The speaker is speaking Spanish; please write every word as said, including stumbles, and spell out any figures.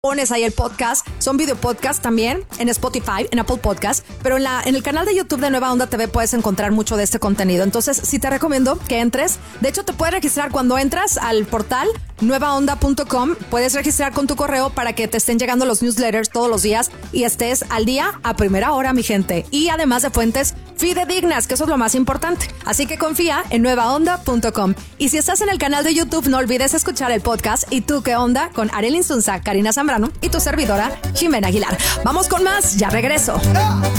Pones ahí el podcast, son video podcast también en Spotify, en Apple Podcast, pero en, la, en el canal de YouTube de Nueva Onda T V puedes encontrar mucho de este contenido. Entonces sí te recomiendo que entres. De hecho, te puedes registrar cuando entras al portal nueva onda punto com. Puedes registrar con tu correo para que te estén llegando los newsletters todos los días y estés al día a primera hora, mi gente. Y además de fuentes fidedignas, que eso es lo más importante. Así que confía en nueva onda punto com. Y si estás en el canal de YouTube, no olvides escuchar el podcast ¿Y tú qué onda? Con Arely Insunza, Karina Zambrano y tu servidora, Jimena Aguilar. Vamos con más, ya regreso.